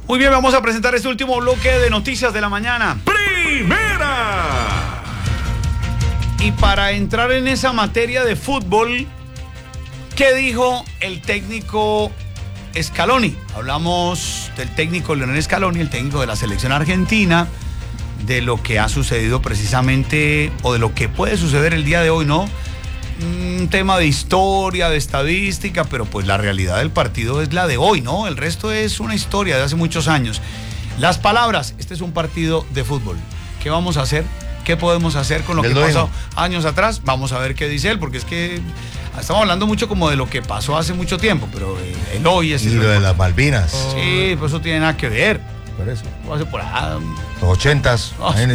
Muy bien, vamos a presentar este último bloque de noticias de la mañana. Primera. Y para entrar en esa materia de fútbol, ¿qué dijo el técnico Scaloni? Hablamos del técnico Lionel Scaloni, el técnico de la selección argentina, de lo que ha sucedido precisamente, o de lo que puede suceder el día de hoy, ¿no? Un tema de historia, de estadística, pero pues la realidad del partido es la de hoy, ¿no? El resto es una historia de hace muchos años. Las palabras, este es un partido de fútbol. ¿Qué vamos a hacer? ¿Qué podemos hacer con lo que pasó años atrás? Vamos a ver qué dice él, porque es que estamos hablando mucho como de lo que pasó hace mucho tiempo, pero el hoy es... Y lo de las Malvinas. Sí, pues eso tiene nada que ver. Por eso. Por allá. Los 80s.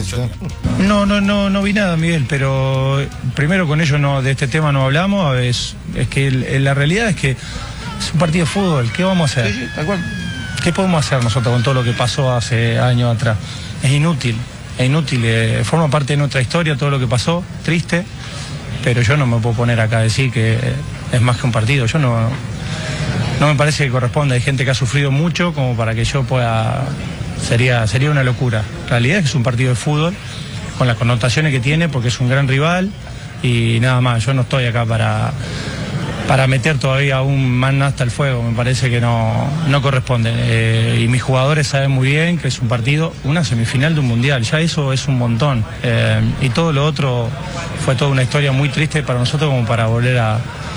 No vi nada, Miguel, pero primero con ellos de este tema no hablamos. Es que la realidad es que es un partido de fútbol. ¿Qué vamos a hacer? Sí, tal cual. ¿Qué podemos hacer nosotros con todo lo que pasó hace años atrás? Es inútil, forma parte de nuestra historia todo lo que pasó, triste, pero yo no me puedo poner acá a decir que es más que un partido. Yo no me parece que corresponde. Hay gente que ha sufrido mucho como para que yo pueda... Sería una locura. La realidad es que es un partido de fútbol con las connotaciones que tiene, porque es un gran rival y nada más. Yo no estoy acá para meter todavía aún más hasta el fuego. Me parece que no corresponde. Y mis jugadores saben muy bien que es un partido, una semifinal de un mundial. Ya eso es un montón. Y todo lo otro fue toda una historia muy triste para nosotros como para volver a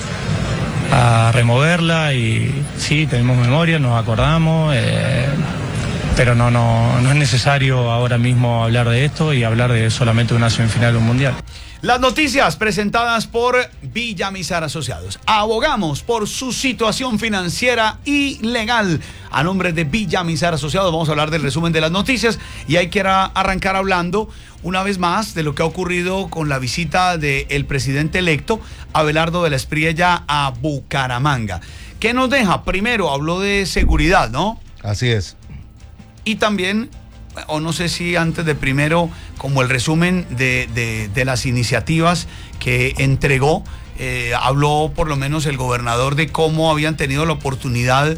removerla. Y sí, tenemos memoria, nos acordamos, pero no es necesario ahora mismo hablar de esto y hablar de solamente una semifinal de un mundial. Las noticias presentadas por Villamizar Asociados. Abogamos por su situación financiera y legal. A nombre de Villamizar Asociados vamos a hablar del resumen de las noticias y hay que arrancar hablando una vez más de lo que ha ocurrido con la visita del presidente electo Abelardo de la Espriella a Bucaramanga. ¿Qué nos deja? Primero habló de seguridad, ¿no? Así es. Y también, o no sé si antes de primero, como el resumen de las iniciativas que entregó, habló por lo menos el gobernador de cómo habían tenido la oportunidad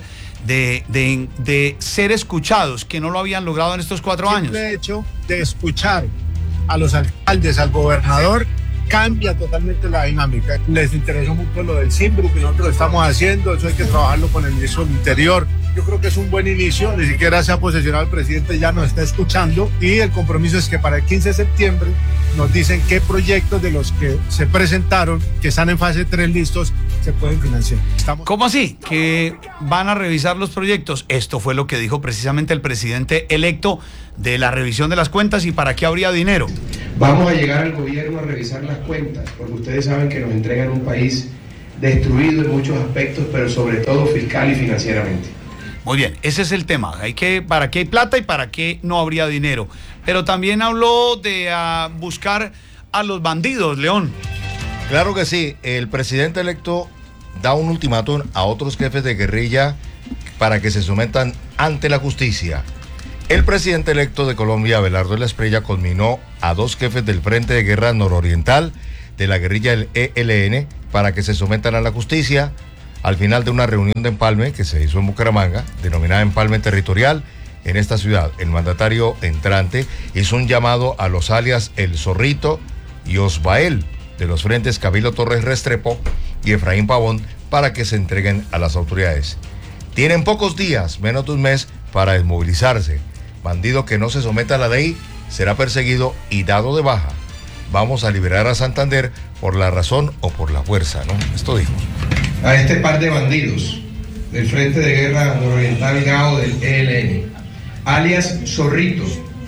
de ser escuchados, que no lo habían logrado en estos 4 años. El hecho de escuchar a los alcaldes, al gobernador, cambia totalmente la dinámica. Les interesó mucho lo del Simbru que nosotros estamos haciendo, eso hay que trabajarlo con el ministro del Interior. Yo creo que es un buen inicio, ni siquiera se ha posesionado el presidente, ya nos está escuchando y el compromiso es que para el 15 de septiembre nos dicen qué proyectos de los que se presentaron, que están en fase 3 listos, se pueden financiar. ¿Cómo así? ¿Que van a revisar los proyectos? Esto fue lo que dijo precisamente el presidente electo de la revisión de las cuentas y para qué habría dinero. Vamos a llegar al gobierno a revisar las cuentas, porque ustedes saben que nos entregan un país destruido en muchos aspectos, pero sobre todo fiscal y financieramente. Muy bien, ese es el tema. ¿Para qué hay plata y para qué no habría dinero? Pero también habló de buscar a los bandidos, León. Claro que sí. El presidente electo da un ultimátum a otros jefes de guerrilla para que se sometan ante la justicia. El presidente electo de Colombia, Abelardo de la Espriella, conminó a 2 jefes del Frente de Guerra Nororiental de la guerrilla del ELN para que se sometan a la justicia. Al final de una reunión de empalme que se hizo en Bucaramanga, denominada empalme territorial, en esta ciudad, el mandatario entrante hizo un llamado a los alias El Zorrito y Osbael de los frentes Camilo Torres Restrepo y Efraín Pavón para que se entreguen a las autoridades. Tienen pocos días, menos de un mes, para desmovilizarse. Bandido que no se someta a la ley será perseguido y dado de baja. Vamos a liberar a Santander por la razón o por la fuerza, ¿no? Esto dijo. A este par de bandidos del Frente de Guerra Nororiental GAO del ELN, alias Zorrito,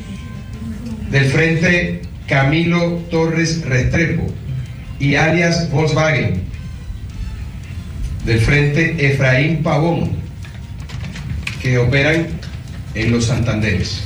del Frente Camilo Torres Restrepo y alias Volkswagen, del Frente Efraín Pavón, que operan en los Santanderes.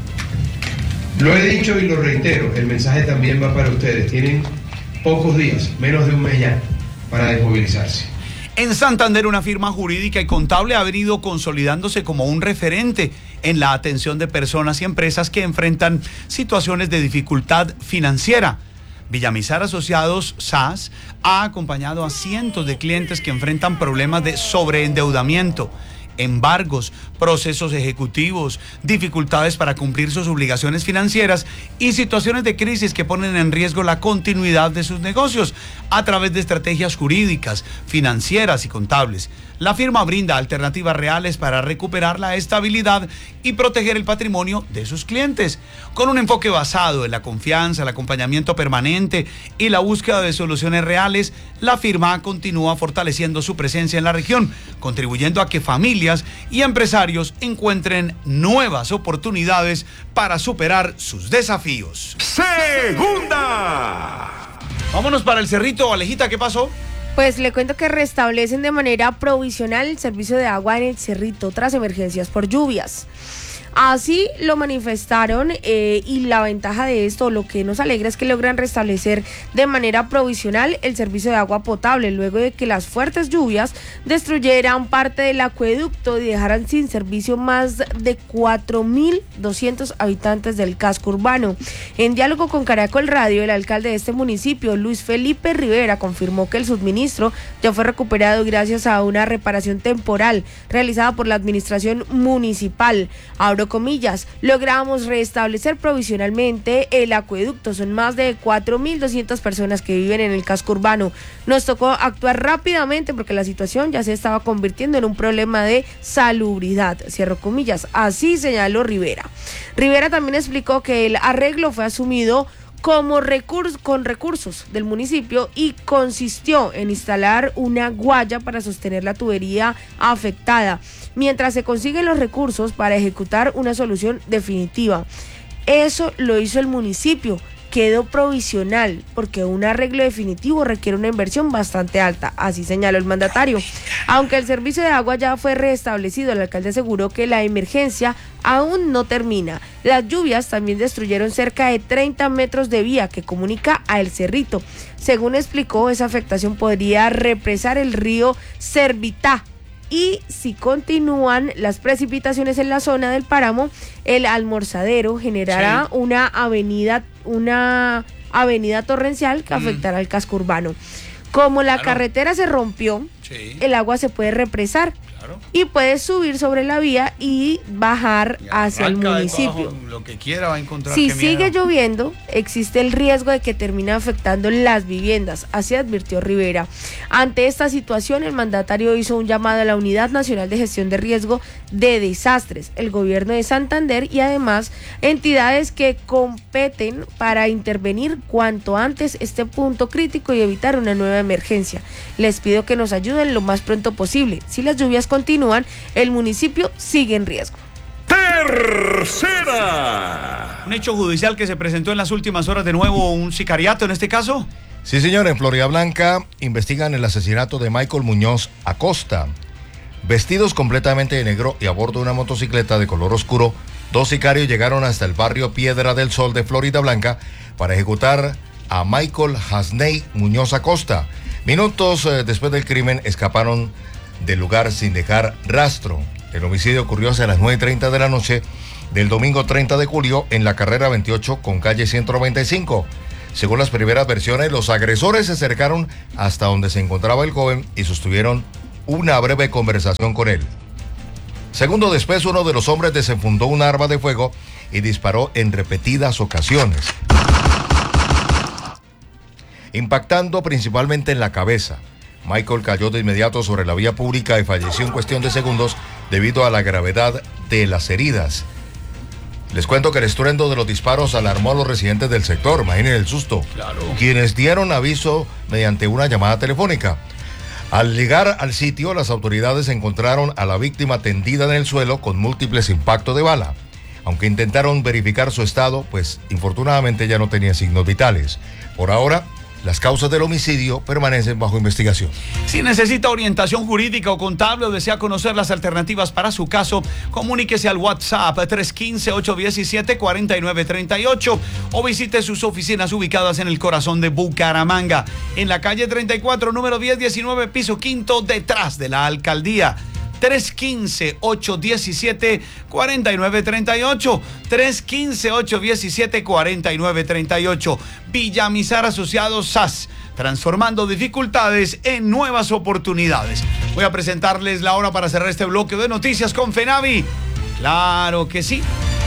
Lo he dicho y lo reitero, el mensaje también va para ustedes. Tienen pocos días, menos de un mes ya, para desmovilizarse. En Santander, una firma jurídica y contable ha venido consolidándose como un referente en la atención de personas y empresas que enfrentan situaciones de dificultad financiera. Villamizar Asociados, SAS, ha acompañado a cientos de clientes que enfrentan problemas de sobreendeudamiento. embargos, procesos ejecutivos, dificultades para cumplir sus obligaciones financieras y situaciones de crisis que ponen en riesgo la continuidad de sus negocios a través de estrategias jurídicas, financieras y contables. La firma brinda alternativas reales para recuperar la estabilidad y proteger el patrimonio de sus clientes. Con un enfoque basado en la confianza, el acompañamiento permanente y la búsqueda de soluciones reales, la firma continúa fortaleciendo su presencia en la región, contribuyendo a que familias y empresarios encuentren nuevas oportunidades para superar sus desafíos. Segunda. Vámonos para el Cerrito. Alejita, ¿qué pasó? Pues le cuento que restablecen de manera provisional el servicio de agua en el Cerrito tras emergencias por lluvias. Así lo manifestaron y la ventaja de esto, lo que nos alegra es que logran restablecer de manera provisional el servicio de agua potable luego de que las fuertes lluvias destruyeran parte del acueducto y dejaran sin servicio más de 4.200 habitantes del casco urbano. En diálogo con Caracol Radio, el alcalde de este municipio, Luis Felipe Rivera, confirmó que el suministro ya fue recuperado gracias a una reparación temporal realizada por la administración municipal. Abro comillas, logramos restablecer provisionalmente el acueducto. Son más de 4.200 personas que viven en el casco urbano. Nos tocó actuar rápidamente porque la situación ya se estaba convirtiendo en un problema de salubridad. Cierro comillas. Así señaló Rivera. Rivera también explicó que el arreglo fue asumido con recursos del municipio y consistió en instalar una guaya para sostener la tubería afectada, mientras se consiguen los recursos para ejecutar una solución definitiva. Eso lo hizo el municipio, quedó provisional, porque un arreglo definitivo requiere una inversión bastante alta, así señaló el mandatario. Aunque el servicio de agua ya fue restablecido, el alcalde aseguró que la emergencia aún no termina. Las lluvias también destruyeron cerca de 30 metros de vía que comunica a El Cerrito. Según explicó, esa afectación podría represar el río Servitá. Y si continúan las precipitaciones en la zona del páramo, el Almorzadero generará una avenida torrencial que afectará al casco urbano. Como la carretera se rompió, el agua se puede represar y puede subir sobre la vía y bajar hacia el municipio. Debajo, lo que quiera va a encontrar. Si sigue lloviendo, existe el riesgo de que termine afectando las viviendas, así advirtió Rivera. Ante esta situación, el mandatario hizo un llamado a la Unidad Nacional de Gestión de Riesgo de Desastres, el gobierno de Santander y además entidades que competen para intervenir cuanto antes este punto crítico y evitar una nueva emergencia. Les pido que nos ayuden lo más pronto posible. Si las lluvias continúan, el municipio sigue en riesgo. Tercera. Un hecho judicial que se presentó en las últimas horas, de nuevo un sicariato en este caso. Sí, señor, en Floridablanca investigan el asesinato de Michael Muñoz Acosta. Vestidos completamente de negro y a bordo de una motocicleta de color oscuro, dos sicarios llegaron hasta el barrio Piedra del Sol de Floridablanca para ejecutar a Michael Hasney Muñoz Acosta. Minutos después del crimen escaparon del lugar sin dejar rastro. El homicidio ocurrió hacia las 9:30 de la noche del domingo 30 de julio en la carrera 28 con calle 195. Según las primeras versiones, los agresores se acercaron hasta donde se encontraba el joven y sostuvieron una breve conversación con él. Segundo después, uno de los hombres desenfundó un arma de fuego y disparó en repetidas ocasiones, impactando principalmente en la cabeza. Michael cayó de inmediato sobre la vía pública y falleció en cuestión de segundos debido a la gravedad de las heridas. Les cuento que el estruendo de los disparos alarmó a los residentes del sector. Imaginen el susto. Claro. Quienes dieron aviso mediante una llamada telefónica. Al llegar al sitio, las autoridades encontraron a la víctima tendida en el suelo con múltiples impactos de bala. Aunque intentaron verificar su estado, pues infortunadamente ya no tenía signos vitales. Por ahora, las causas del homicidio permanecen bajo investigación. Si necesita orientación jurídica o contable o desea conocer las alternativas para su caso, comuníquese al WhatsApp 315-817-4938 o visite sus oficinas ubicadas en el corazón de Bucaramanga, en la calle 34, número 1019, piso quinto, detrás de la alcaldía. 315-817-4938. 315-817-4938. Villamizar Asociados SAS, transformando dificultades en nuevas oportunidades. Voy a presentarles la hora para cerrar este bloque de noticias con FENAVI. Claro que sí.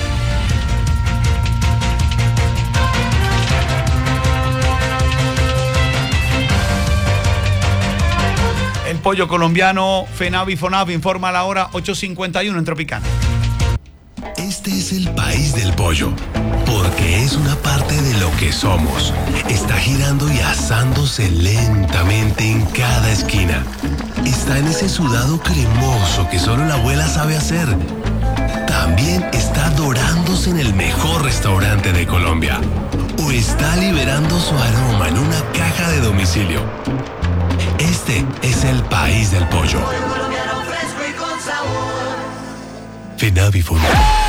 El pollo colombiano, FENAVI FONAV informa a la hora 8:51 en Tropicana. Este es el país del pollo, porque es una parte de lo que somos. Está girando y asándose lentamente en cada esquina. Está en ese sudado cremoso que solo la abuela sabe hacer. También está dorándose en el mejor restaurante de Colombia. O está liberando su aroma en una caja de domicilio. Este es el país del pollo. FENAVI FONAV.